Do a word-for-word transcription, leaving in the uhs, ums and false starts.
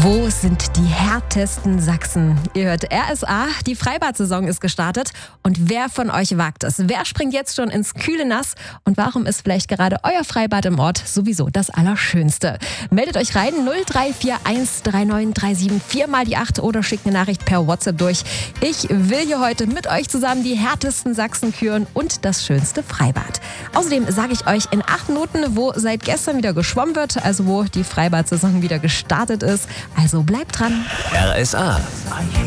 Wo sind die härtesten Sachsen? Ihr hört R S A, die Freibad-Saison ist gestartet. Und wer von euch wagt es? Wer springt jetzt schon ins kühle Nass? Und warum ist vielleicht gerade euer Freibad im Ort sowieso das Allerschönste? Meldet euch rein, null drei vier eins drei neun drei sieben vier mal die acht oder schickt eine Nachricht per WhatsApp durch. Ich will hier heute mit euch zusammen die härtesten Sachsen küren und das schönste Freibad. Außerdem sage ich euch in acht Minuten, wo seit gestern wieder geschwommen wird, also wo die Freibad-Saison wieder gestartet ist. Also bleibt dran. R S A.